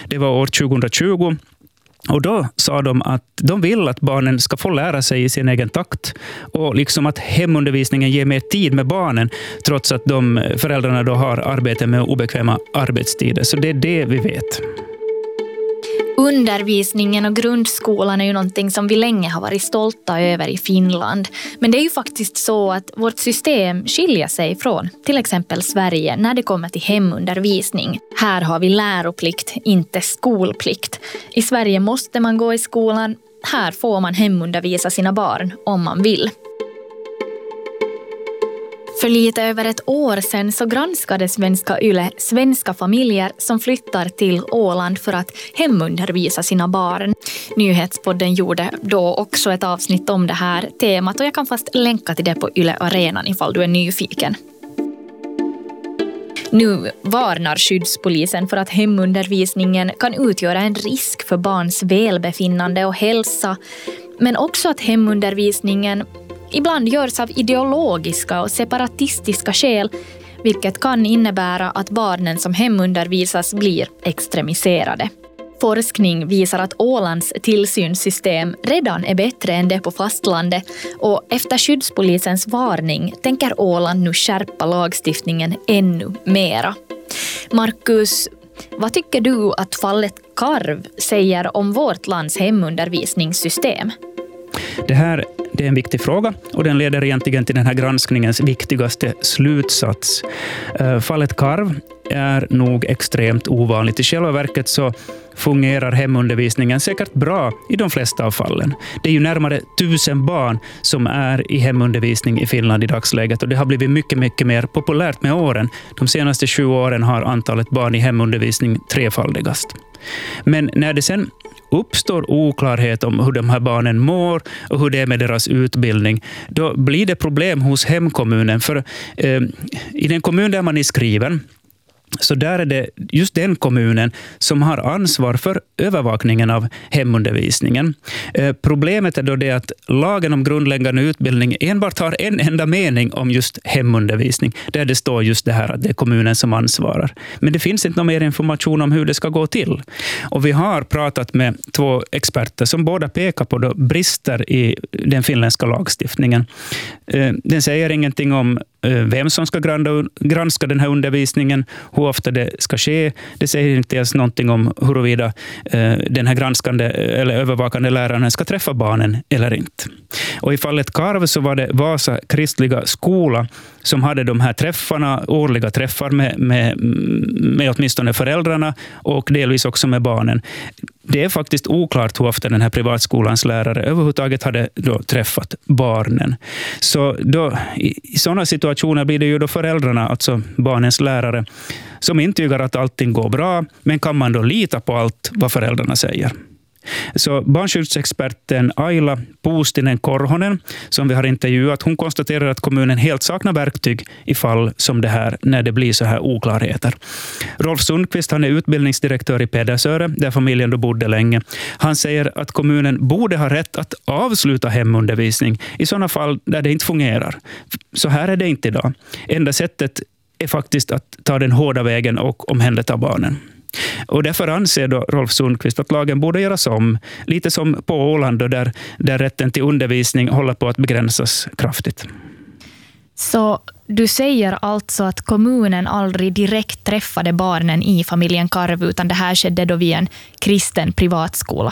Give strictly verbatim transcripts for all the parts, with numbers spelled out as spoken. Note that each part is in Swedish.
Det var år tjugohundratjugo. Och då sa de att de vill att barnen ska få lära sig i sin egen takt och liksom att hemundervisningen ger mer tid med barnen trots att de föräldrarna då har arbete med obekväma arbetstider. Så det är det vi vet. Undervisningen och grundskolan är ju någonting som vi länge har varit stolta över i Finland. Men det är ju faktiskt så att vårt system skiljer sig från till exempel Sverige när det kommer till hemundervisning. Här har vi läroplikt, inte skolplikt. I Sverige måste man gå i skolan. Här får man hemundervisa sina barn om man vill. För lite över ett år sedan så granskade Svenska Yle svenska familjer som flyttar till Åland för att hemundervisa sina barn. Nyhetspodden gjorde då också ett avsnitt om det här temat och jag kan fast länka till det på Yle Arenan ifall du är nyfiken. Nu varnar skyddspolisen för att hemundervisningen kan utgöra en risk för barns välbefinnande och hälsa, men också att hemundervisningen ibland görs av ideologiska och separatistiska skäl, vilket kan innebära att barnen som hemundervisas blir extremiserade. Forskning visar att Ålands tillsynssystem redan är bättre än det på fastlandet och efter skyddspolisens varning tänker Åland nu skärpa lagstiftningen ännu mera. Markus, vad tycker du att fallet Karv säger om vårt lands hemundervisningssystem? Det här det är en viktig fråga och den leder egentligen till den här granskningens viktigaste slutsats. Fallet Karv är nog extremt ovanligt. I själva verket så fungerar hemundervisningen säkert bra i de flesta av fallen. Det är ju närmare tusen barn som är i hemundervisning i Finland i dagsläget och det har blivit mycket, mycket mer populärt med åren. De senaste tjugo åren har antalet barn i hemundervisning trefaldigast. Men när det sen uppstår oklarhet om hur de här barnen mår och hur det är med deras utbildning, då blir det problem hos hemkommunen. För eh, i den kommun där man är skriven, så där är det just den kommunen som har ansvar för övervakningen av hemundervisningen. Eh, problemet är då det att lagen om grundläggande utbildning enbart har en enda mening om just hemundervisning, där det står just det här att det är kommunen som ansvarar. Men det finns inte någon mer information om hur det ska gå till. Och vi har pratat med två experter som båda pekar på då brister i den finländska lagstiftningen. Eh, den säger ingenting om vem som ska granska den här undervisningen, hur ofta det ska ske. Det säger inte ens någonting om huruvida den här granskande eller övervakande läraren ska träffa barnen eller inte. Och i fallet Karv så var det Vasa kristliga skola som hade de här träffarna, årliga träffar med, med, med åtminstone föräldrarna och delvis också med barnen. Det är faktiskt oklart hur ofta den här privatskolans lärare överhuvudtaget hade då träffat barnen. Så då, i, i sådana situationer blir det ju då föräldrarna, alltså barnens lärare, som intygar att allting går bra, men kan man då lita på allt vad föräldrarna säger? Så barnskyddsexperten Aila Puustinen Korhonen, som vi har intervjuat, hon konstaterar att kommunen helt saknar verktyg i fall som det här, när det blir så här oklarheter. Rolf Sundqvist, han är utbildningsdirektör i Pedersöre, där familjen då bodde länge. Han säger att kommunen borde ha rätt att avsluta hemundervisning i sådana fall där det inte fungerar. Så här är det inte idag. Enda sättet är faktiskt att ta den hårda vägen och omhänderta barnen. Och därför anser då Rolf Sundqvist att lagen borde göras om, lite som på Åland där, där rätten till undervisning håller på att begränsas kraftigt. Så du säger alltså att kommunen aldrig direkt träffade barnen i familjen Karv, utan det här skedde då via en kristen privatskola?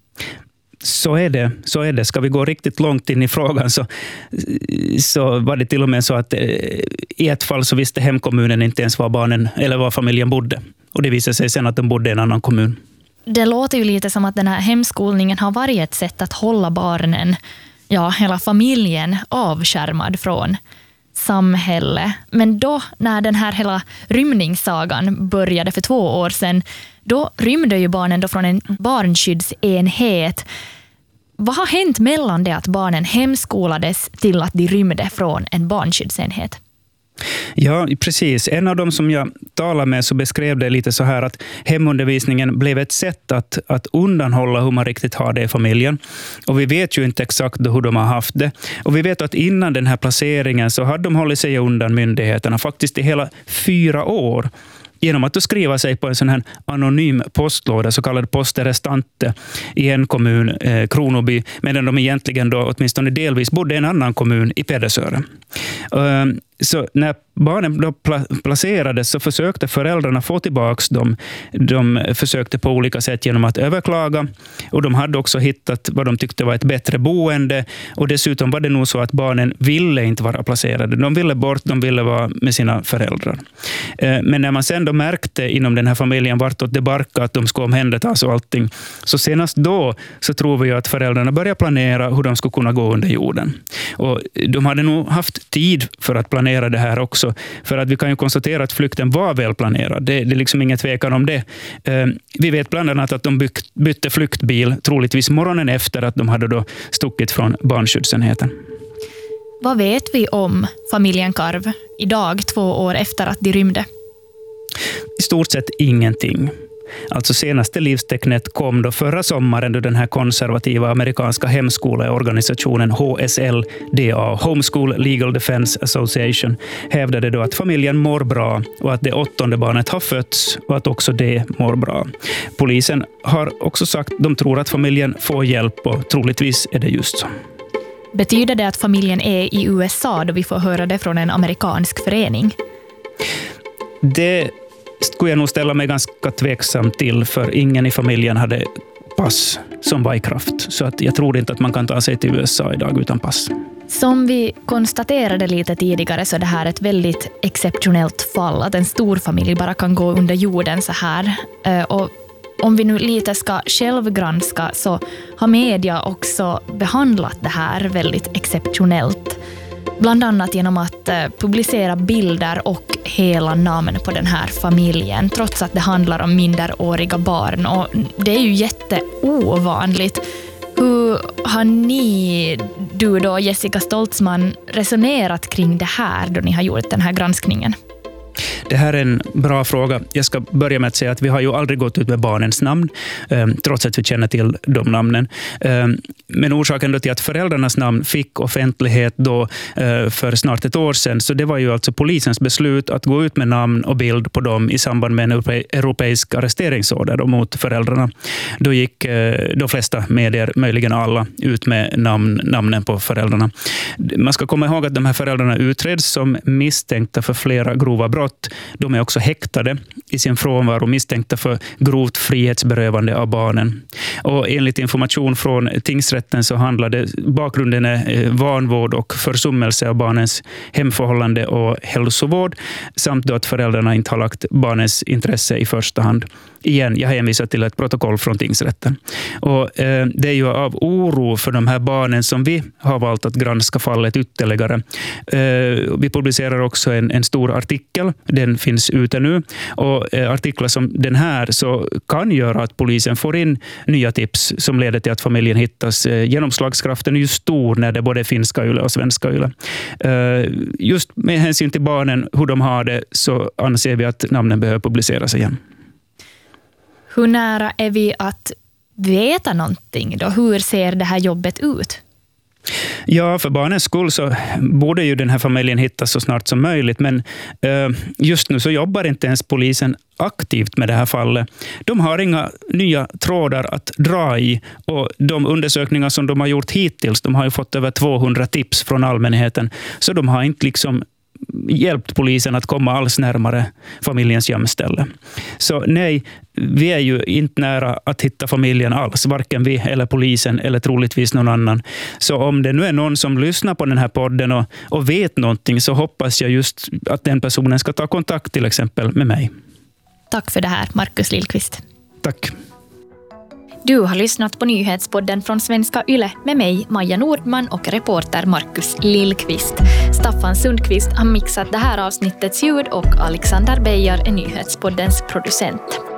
Så är det. Så är det. Ska vi gå riktigt långt in i frågan så, så var det till och med så att i ett fall så visste hemkommunen inte ens var barnen eller var familjen bodde. Och det visade sig sen att de bodde i en annan kommun. Det låter ju lite som att den här hemskolningen har varit ett sätt att hålla barnen, ja hela familjen, avskärmad från samhälle. Men då när den här hela rymningssagan började för två år sedan, då rymde ju barnen då från en barnskyddsenhet. Vad har hänt mellan det att barnen hemskolades till att de rymde från en barnskyddsenhet? Ja, precis. En av dem som jag talade med så beskrev det lite så här att hemundervisningen blev ett sätt att, att undanhålla hur man riktigt har det i familjen. Och vi vet ju inte exakt hur de har haft det. Och vi vet att innan den här placeringen så hade de hållit sig undan myndigheterna faktiskt i hela fyra år. genom att skriva sig på en sån här anonym postlåda, så kallad posterestante, i en kommun, eh, Kronoby, medan de egentligen då åtminstone delvis bodde i en annan kommun i Pedersöre. Uh, så när barnen då pla- placerades så försökte föräldrarna få tillbaka dem. De försökte på olika sätt genom att överklaga, och de hade också hittat vad de tyckte var ett bättre boende, och dessutom var det nog så att barnen ville inte vara placerade. De ville bort, de ville vara med sina föräldrar. Uh, men när man sen då märkte inom den här familjen vartåt det barkade att de skulle omhändertas och allting, så senast då så tror vi ju att föräldrarna började planera hur de skulle kunna gå under jorden. Och de hade nog haft tid för att planera det här också, för att vi kan ju konstatera att flykten var välplanerad. Det, det är liksom ingen tvekan om det. Eh, vi vet bland annat att de byt, bytte flyktbil troligtvis morgonen efter att de hade då stuckit från barnskyddsenheten. Vad vet vi om familjen Karv idag, två år efter att de rymde? I stort sett ingenting. Alltså senaste livstecknet kom då förra sommaren, då den här konservativa amerikanska hemskoleorganisationen H S L D A, Homeschool Legal Defense Association, hävdade då att familjen mår bra och att det åttonde barnet har fötts och att också det mår bra. Polisen har också sagt att de tror att familjen får hjälp, och troligtvis är det just så. Betyder det att familjen är i U S A då vi får höra det från en amerikansk förening? Det skulle jag nog ställa mig ganska tveksam till, för ingen i familjen hade pass som var i kraft. Så att jag tror inte att man kan ta sig till U S A idag utan pass. Som vi konstaterade lite tidigare så är det här ett väldigt exceptionellt fall, att en stor familj bara kan gå under jorden så här. Och om vi nu lite ska självgranska så har media också behandlat det här väldigt exceptionellt. Bland annat genom att publicera bilder och hela namn på den här familjen, trots att det handlar om minderåriga barn. Och det är ju jätteovanligt. Hur har ni, du då Jessica Stoltzman, resonerat kring det här då ni har gjort den här granskningen? Det här är en bra fråga. Jag ska börja med att säga att vi har ju aldrig gått ut med barnens namn, eh, trots att vi känner till de namnen. Eh, men orsaken då till att föräldrarnas namn fick offentlighet då, eh, för snart ett år sedan, så det var ju alltså polisens beslut att gå ut med namn och bild på dem i samband med en europe- europeisk arresteringsorder då, mot föräldrarna. Då gick eh, de flesta medier, möjligen alla, ut med namn, namnen på föräldrarna. Man ska komma ihåg att de här föräldrarna utreds som misstänkta för flera grova brott. De är också häktade i sin frånvaro, misstänkta för grovt frihetsberövande av barnen. Och enligt information från tingsrätten så handlade bakgrunden är vanvård och försummelse av barnens hemförhållande och hälsovård, samt då att föräldrarna inte har lagt barnens intresse i första hand. Igen, jag hänvisar till ett protokoll från tingsrätten. Och, eh, det är ju av oro för de här barnen som vi har valt att granska fallet ytterligare. Eh, vi publicerar också en, en stor artikel, den finns ute nu. Och eh, artiklar som den här så kan göra att polisen får in nya tips som leder till att familjen hittas. Eh, genomslagskraften är ju stor när det både är finska Yle och svenska Yle. Eh, just med hänsyn till barnen, hur de har det, så anser vi att namnen behöver publiceras igen. Hur nära är vi att veta någonting då? Hur ser det här jobbet ut? Ja, för barnens skull så borde ju den här familjen hittas så snart som möjligt, men eh, just nu så jobbar inte ens polisen aktivt med det här fallet. De har inga nya trådar att dra i, och de undersökningar som de har gjort hittills, de har ju fått över tvåhundra tips från allmänheten, så de har inte liksom hjälpt polisen att komma alls närmare familjens gömställe. Så nej, vi är ju inte nära att hitta familjen alls, varken vi eller polisen eller troligtvis någon annan. Så om det nu är någon som lyssnar på den här podden och, och vet någonting, så hoppas jag just att den personen ska ta kontakt till exempel med mig. Tack för det här, Markus Lillqvist. Tack. Du har lyssnat på nyhetspodden från Svenska Yle med mig, Maja Nordman, och reporter Markus Lillqvist. Staffan Sundqvist har mixat det här avsnittets ljud och Alexander Beijer är nyhetspoddens producent.